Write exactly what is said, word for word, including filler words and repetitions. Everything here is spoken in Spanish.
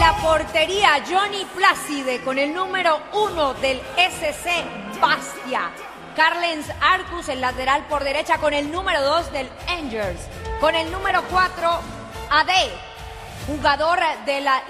la portería, Johnny Plácide con el número uno del S C Bastia. Carlens Arcus, el lateral por derecha, con el número dos del Angers. Con el número cuatro, Ade, jugador de la